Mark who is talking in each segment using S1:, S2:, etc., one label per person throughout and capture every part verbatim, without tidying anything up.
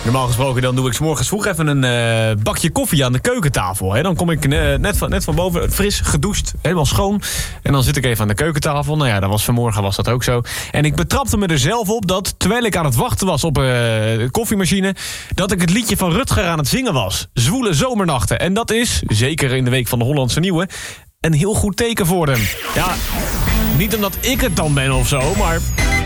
S1: Normaal gesproken dan doe ik 's morgens vroeg even een uh, bakje koffie aan de keukentafel. Hè. Dan kom ik uh, net, van, net van boven fris gedoucht, helemaal schoon. En dan zit ik even aan de keukentafel. Nou ja, dat was vanmorgen was dat ook zo. En ik betrapte me er zelf op dat, terwijl ik aan het wachten was op uh, de koffiemachine, dat ik het liedje van Rutger aan het zingen was. Zwoele zomernachten. En dat is, zeker in de week van de Hollandse Nieuwe, een heel goed teken voor hem. Ja, niet omdat ik het dan ben of zo, maar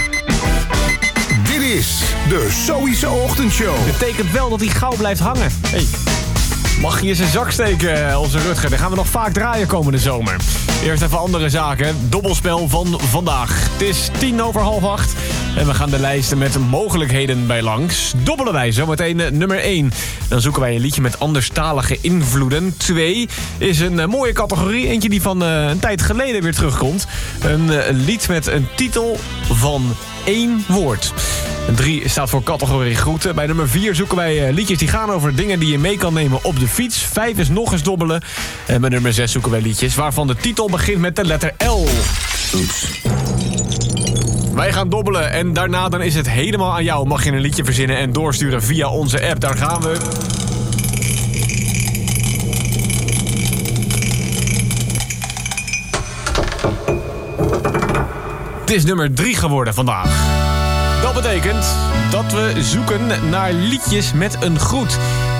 S2: Dit is de Sowieso Ochtendshow.
S1: het betekent wel dat hij gauw blijft hangen. Hey. Mag je in zijn zak steken, onze Rutger? Dan gaan we nog vaak draaien komende zomer. Eerst even andere zaken. Dobbelspel van vandaag. Het is tien over half acht. En we gaan de lijsten met mogelijkheden bij langs. Dobbelen wij zometeen nummer één. Dan zoeken wij een liedje met anderstalige invloeden. twee is een uh, mooie categorie. Eentje die van uh, een tijd geleden weer terugkomt. Een uh, lied met een titel van één woord. En drie staat voor categorie groeten. Bij nummer vier zoeken wij uh, liedjes die gaan over dingen die je mee kan nemen op de fiets. vijf is nog eens dobbelen. En bij nummer zes zoeken wij liedjes waarvan de titel begint met de letter L. Oeps. Wij gaan dobbelen en daarna dan is het helemaal aan jou. Mag je een liedje verzinnen en doorsturen via onze app. Daar gaan we. Het is nummer drie geworden vandaag. Dat betekent dat we zoeken naar liedjes met een groet.